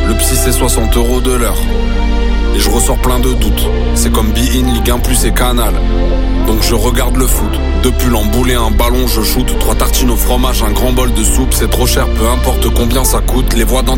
Le psy c'est 60€ de l'heure. Et je ressors plein de doutes. C'est comme Be-In, Ligue 1 Plus et Canal. Donc je regarde le foot. Deux pulls emboulés, un ballon, je shoot. 3 tartines au fromage, un grand bol de soupe. C'est trop cher, peu importe combien ça coûte. Les voix dans